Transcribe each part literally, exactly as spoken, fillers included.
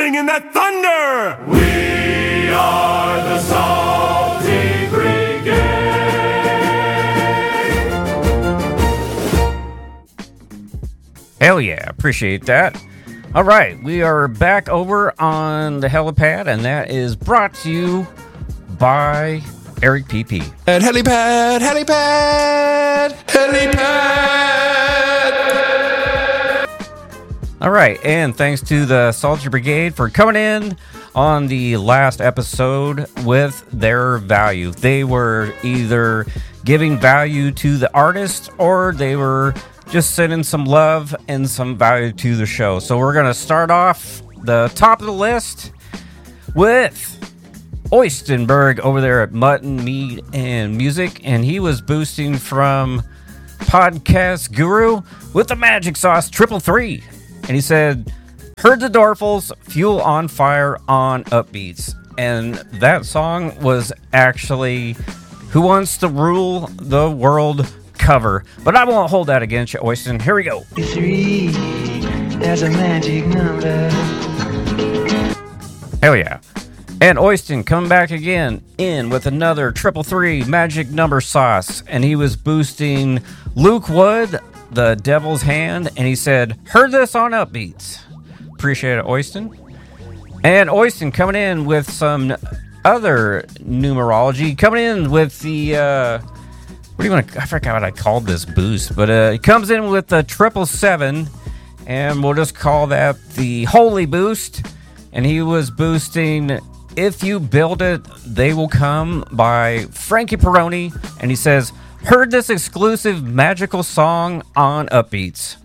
bring in that thunder! We are the Salty Brigade! Hell yeah, appreciate that. All right, we are back over on the helipad, and that is brought to you by Eric P P. And helipad, helipad, helipad. All right, and thanks to the Salty Brigade for coming in on the last episode with their value. They were either giving value to the artist or they were just sending some love and some value to the show. So we're going to start off the top of the list with Oystenberg over there at Mutton, Meat, and Music. And he was boosting from Podcast Guru with the Magic Sauce Triple Three. And he said, heard the Dorfles, Fuel on Fire on Upbeats. And that song was actually Who Wants to Rule the World cover, but I won't hold that against you, Oysten. Here we go. Three, there's a magic number. Hell yeah. And Oysten coming back again in with another triple three magic number sauce, and he was boosting Luke Wood, the Devil's Hand, and he said, heard this on Upbeats. Appreciate it, Oysten. And Oysten coming in with some other numerology, coming in with the uh What do you want to... I forgot what I called this boost, but uh, it comes in with the triple seven, and we'll just call that the Holy Boost. And he was boosting If You Build It, They Will Come by Frankie Peroni. And he says, heard this exclusive magical song on Upbeats.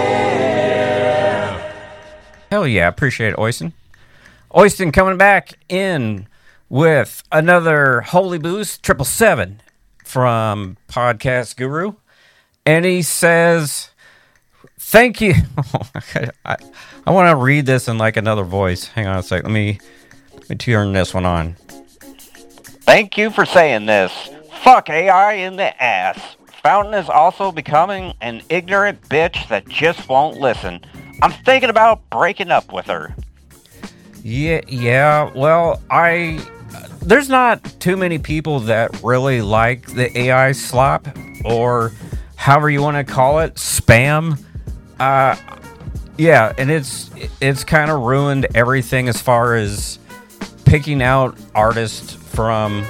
Yeah! Hell yeah, appreciate it, Oysten. Oysten coming back in with another Holy Boost, triple seven. From Podcast Guru, and he says, thank you. I, I want to read this in like another voice. Hang on a sec. Let me, let me turn this one on. Thank you for saying this. Fuck A I in the ass. Fountain is also becoming an ignorant bitch that just won't listen. I'm thinking about breaking up with her. Yeah, yeah, well, I... There's not too many people that really like the A I slop, or however you want to call it, spam. Uh, yeah, and it's it's kind of ruined everything as far as picking out artists from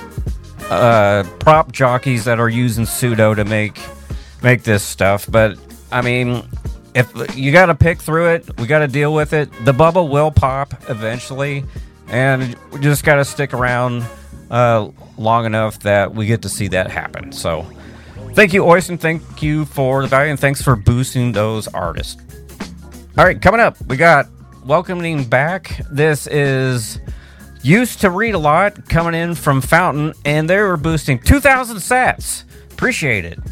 uh, prop jockeys that are using pseudo to make make this stuff. But I mean, if you got to pick through it, we got to deal with it. The bubble will pop eventually. And we just got to stick around uh, long enough that we get to see that happen. So, thank you, Oysten. Thank you for the value, and thanks for boosting those artists. All right, coming up, we got welcoming back. This is Used to Read a Lot coming in from Fountain, and they were boosting two thousand sats. Appreciate it.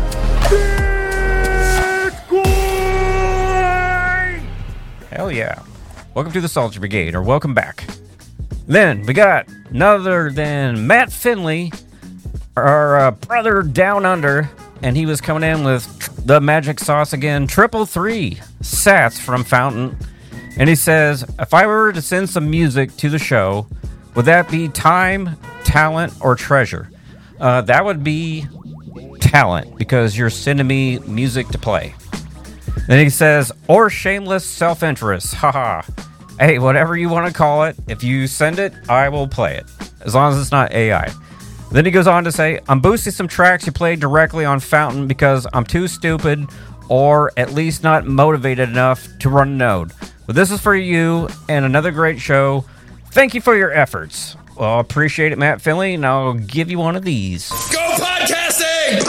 Hell yeah. Welcome to the Salty Brigade, or welcome back. Then we got none other than Matt Finley, our uh, brother down under, and he was coming in with tr- the magic sauce again, triple three sats from Fountain. And he says, if I were to send some music to the show, would that be time, talent, or treasure? Uh, that would be talent, because you're sending me music to play. Then he says, or shameless self-interest, haha. Hey, whatever you want to call it, if you send it, I will play it, as long as it's not A I. Then he goes on to say, I'm boosting some tracks you played directly on Fountain because I'm too stupid, or at least not motivated enough to run a node. But this is for you, and another great show. Thank you for your efforts. Well, appreciate it, Matt Finley, and I'll give you one of these. Go podcasting!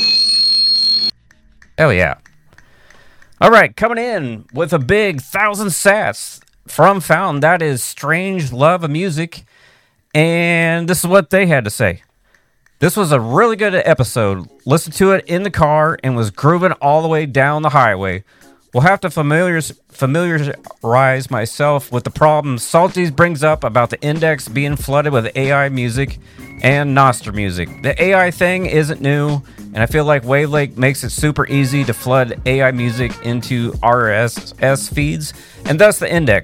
Hell yeah. All right, coming in with a big thousand sats from Fountain, that is Strange Love of Music, and this is what they had to say. This was a really good episode. Listened to it in the car and was grooving all the way down the highway. Will have to familiarize, familiarize myself with the problems Salties brings up about the index being flooded with A I music and Nostr music. The A I thing isn't new, and I feel like Wavelake makes it super easy to flood A I music into R S S feeds, and thus the index.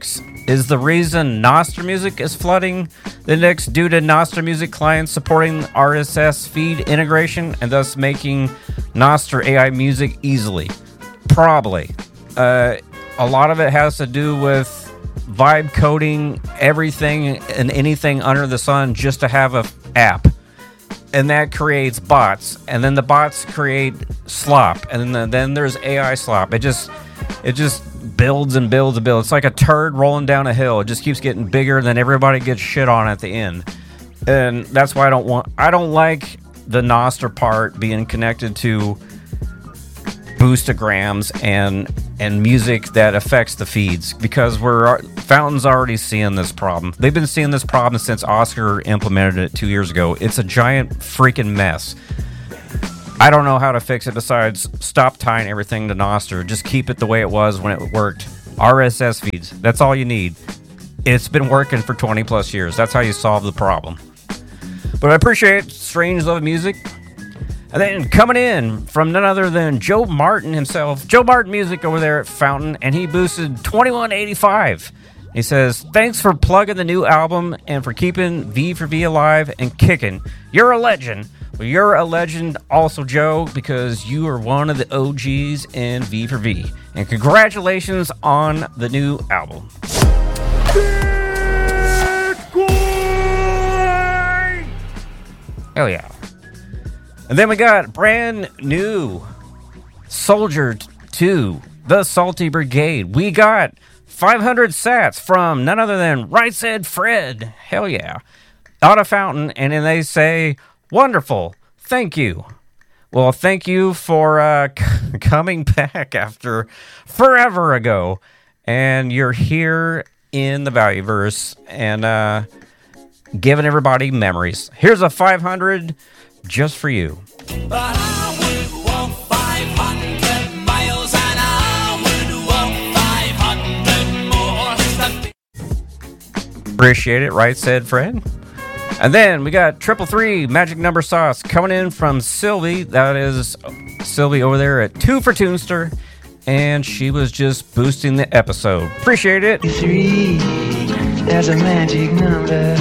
is the reason Nostr Music is flooding the index due to Nostr Music clients supporting R S S feed integration and thus making Nostr A I music easily? Probably. Uh, a lot of it has to do with vibe coding everything and anything under the sun just to have a app. And that creates bots, and then the bots create slop, and then then there's A I slop. It just it just builds and builds and builds. It's like a turd rolling down a hill. It just keeps getting bigger, and then everybody gets shit on at the end. And that's why I don't want I don't like the Nostr part being connected to boostograms and and music that affects the feeds, because we're Fountain's already seeing this problem. They've been seeing this problem since Oscar implemented it two years ago. It's a giant freaking mess. I don't know how to fix it besides stop tying everything to Nostr. Just keep it the way it was when it worked. R S S feeds. That's all you need. It's been working for twenty plus years. That's how you solve the problem. But I appreciate Strange Love Music. And then coming in from none other than Joe Martin himself, Joe Martin Music over there at Fountain, and he boosted twenty-one eighty-five. He says, thanks for plugging the new album and for keeping V for V alive and kicking. You're a legend. Well, you're a legend also, Joe, because you are one of the O Gs in V for V. And congratulations on the new album. Hell yeah. And then we got brand new Soldier two, the Salty Brigade. We got five hundred sats from none other than Right Said Fred. Hell yeah. Out of Fountain, and then they say, wonderful, thank you. Well, thank you for uh, c- coming back after forever ago. And you're here in the Valueverse and uh, giving everybody memories. Here's a five hundred just for you. But I would walk five hundred miles and I would walk five hundred more. Appreciate it, Right Said Fred. And then we got triple three magic number sauce coming in from Sylvie. That is Sylvie over there at Two for Toonster, and she was just boosting the episode. Appreciate it. Three, there's a magic number.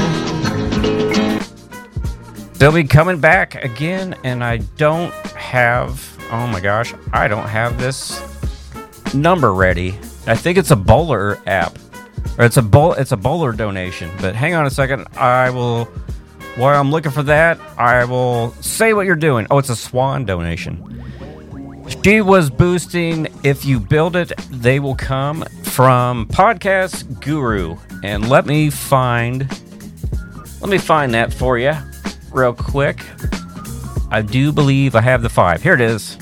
Sylvie coming back again, and I don't have, oh my gosh, I don't have this number ready. I think it's a bowler app, or it's a bowl, it's a bowler donation. But hang on a second, I will. While I'm looking for that, I will say what you're doing. Oh, it's a Swan donation. She was boosting If You Build It, They Will Come from Podcast Guru, and let me find, let me find that for you. Real quick. I do believe I have the five. Here it is.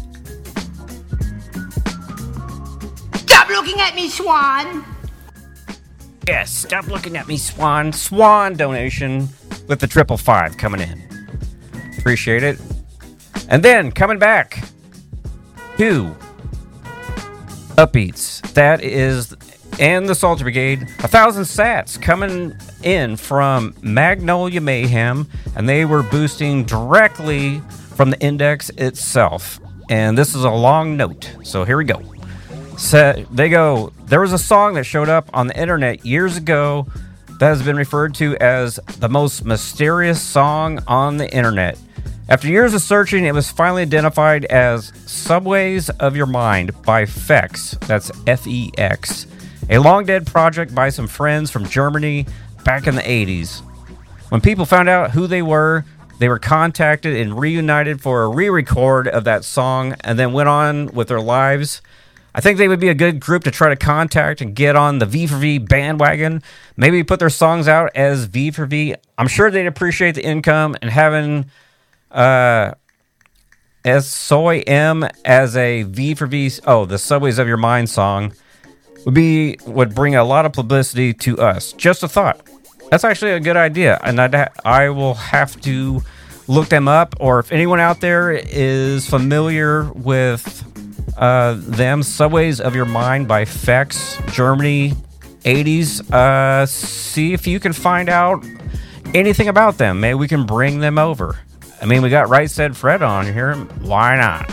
Stop looking at me, Swan! Yes, stop looking at me, Swan. Swan donation with the triple five coming in. Appreciate it. And then coming back to Upbeats. That is, and the Salty Brigade. A thousand sats coming in from Magnolia Mayhem, and they were boosting directly from the index itself. And this is a long note, so here we go. So they go, there was a song that showed up on the internet years ago that has been referred to as the most mysterious song on the internet. After years of searching, it was finally identified as Subways of Your Mind by Fex. That's F E X. A long-dead project by some friends from Germany back in the eighties. When people found out who they were, they were contacted and reunited for a re-record of that song and then went on with their lives. I think they would be a good group to try to contact and get on the V for V bandwagon. Maybe put their songs out as V for V. I'm sure they'd appreciate the income, and having uh, S Soy M as a V for V, oh, the Subways of Your Mind song would be would bring a lot of publicity to us. Just a thought. That's actually a good idea, and I'd ha- I will have to look them up, or if anyone out there is familiar with uh, them, Subways of Your Mind by Fex, Germany, eighties, uh, see if you can find out anything about them. Maybe we can bring them over. I mean, we got Right Said Fred on here. Why not?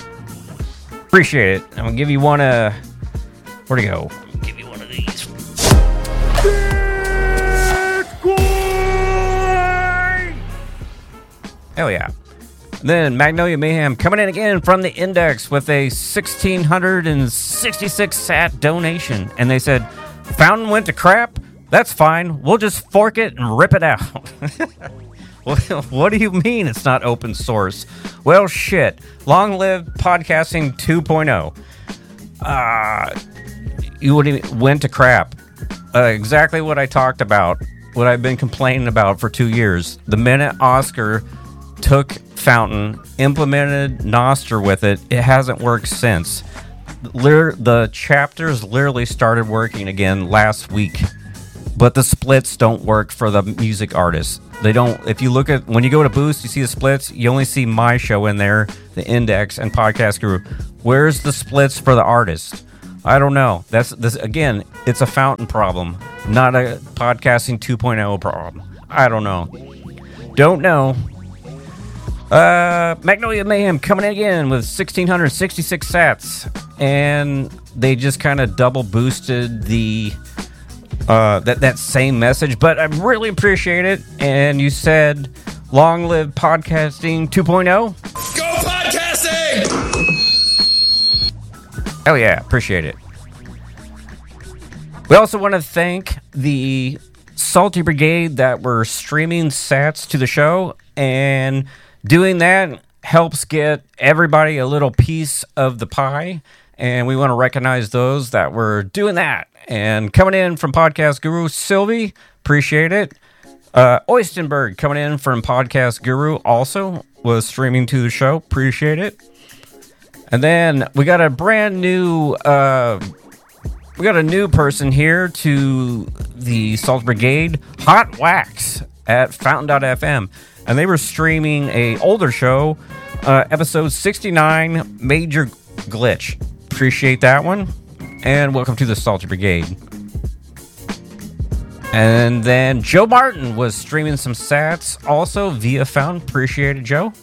Appreciate it. I'm going to give you one, uh, where'd he go? Give you one of these. Hell yeah. Then Magnolia Mayhem coming in again from the Index with a one thousand six hundred sixty-six sat donation. And they said, Fountain went to crap? That's fine. We'll just fork it and rip it out. What do you mean it's not open source? Well, shit. Long live podcasting two point oh. Uh, you wouldn't went to crap. Uh, exactly what I talked about. What I've been complaining about for two years. The minute Oscar took Fountain, implemented Nostr with it, it hasn't worked since. Liter- the chapters literally started working again last week, but the splits don't work for the music artists. They don't. If you look at, when you go to Boost, you see the splits, you only see my show in there, the Index and Podcast Guru. Where's the splits for the artist? I don't know. That's this again, it's a Fountain problem, not a podcasting two point oh problem. I don't know. Don't know. Uh, Magnolia Mayhem coming in again with one thousand six hundred sixty-six sats, and they just kind of double boosted the uh, that that same message, but I really appreciate it. And you said, "Long live podcasting two point oh." Go podcasting! Oh yeah, appreciate it. We also want to thank the Salty Brigade that were streaming sats to the show, and doing that helps get everybody a little piece of the pie, and we want to recognize those that were doing that. And coming in from Podcast Guru, Sylvie, appreciate it. Uh, Oystenberg coming in from Podcast Guru also was streaming to the show, appreciate it. And then we got a brand new, uh, we got a new person here to the Salt Brigade, Hot Wax at Fountain dot f m. And they were streaming a older show, uh, episode sixty-nine, Major Glitch. Appreciate that one. And welcome to the Salty Brigade. And then Joe Martin was streaming some sats also via Fountain. Appreciate it, Joe.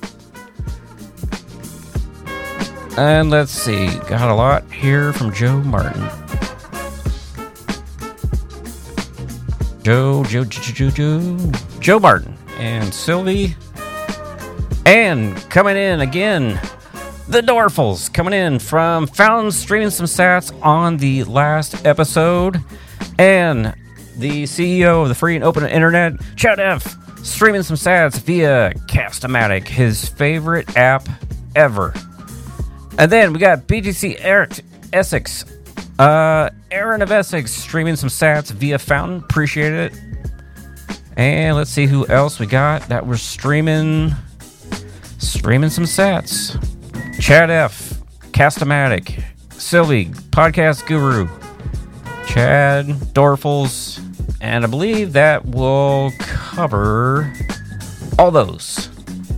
And let's see, got a lot here from Joe Martin. Joe, Joe, Joe, Joe, Joe, Joe Martin and Sylvie. And coming in again, the Dorfles coming in from Fountain, streaming some sats on the last episode. And the C E O of the Free and Open Internet, Chad F, streaming some sats via Cast-O-Matic, his favorite app ever. And then we got B T C Eric Essex, uh, Aaron of Essex, streaming some sats via Fountain. Appreciate it. And let's see who else we got that we're streaming, streaming some sats. Chad F, Cast-O-Matic, Sylvie, Podcast Guru, Chad, Dorfles, and I believe that will cover all those.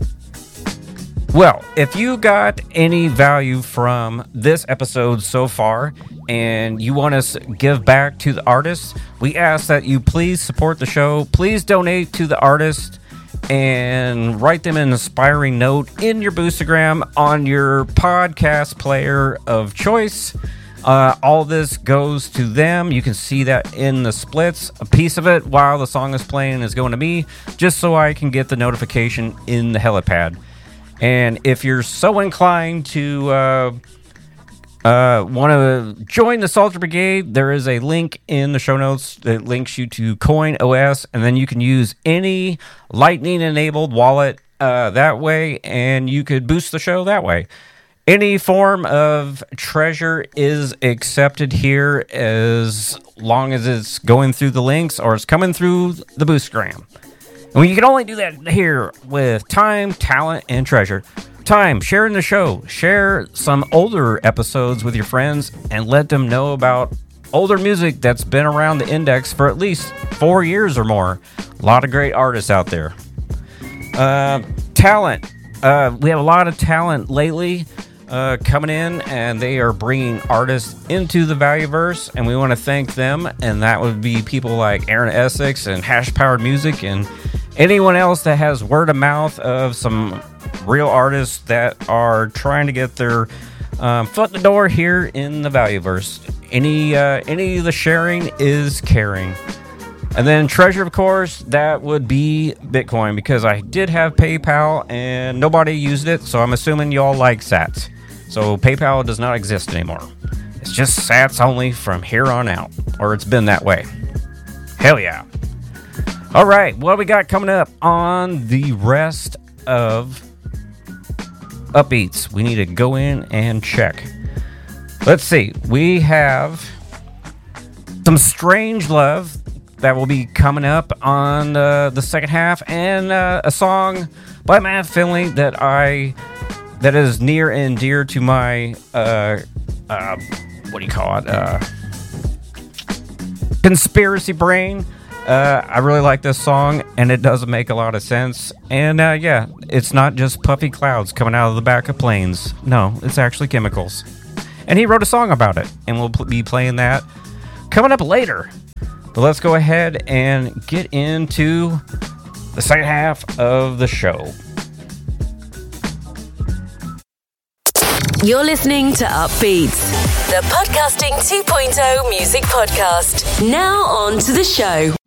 Well, if you got any value from this episode so far and you want to give back to the artists, we ask that you please support the show. Please donate to the artist and write them an inspiring note in your Boostagram on your podcast player of choice. Uh, all this goes to them. You can see that in the splits. A piece of it while the song is playing is going to me, just so I can get the notification in the helipad. And if you're so inclined to uh, uh, want to join the Salter Brigade, there is a link in the show notes that links you to CoinOS, and then you can use any Lightning-enabled wallet uh, that way, and you could boost the show that way. Any form of treasure is accepted here as long as it's going through the links or it's coming through the Boostgram. And you can only do that here with time, talent, and treasure. Time, sharing the show. Share some older episodes with your friends and let them know about older music that's been around the Index for at least four years or more. A lot of great artists out there. Uh, talent. Uh, we have a lot of talent lately uh, coming in, and they are bringing artists into the Valueverse, and we want to thank them. And that would be people like Aaron Essex and Hash Powered Music and anyone else that has word of mouth of some real artists that are trying to get their um, foot in the door here in the Valueverse. Any uh, any of the sharing is caring. And then Treasure, of course, that would be Bitcoin, because I did have PayPal and nobody used it, so I'm assuming y'all like sats. So PayPal does not exist anymore. It's just sats only from here on out, or it's been that way. Hell yeah. All right, what we got coming up on the rest of Upbeats? We need to go in and check. Let's see. We have some Strange Love that will be coming up on uh, the second half, and uh, a song by Matt Finley that I that is near and dear to my uh, uh, what do you call it? Uh, conspiracy brain. Uh, I really like this song, and it does make a lot of sense. And uh, yeah, it's not just puffy clouds coming out of the back of planes. No, it's actually chemicals. And he wrote a song about it, and we'll pl- be playing that coming up later. But let's go ahead and get into the second half of the show. You're listening to Upbeats, the Podcasting two point oh music podcast. Now on to the show.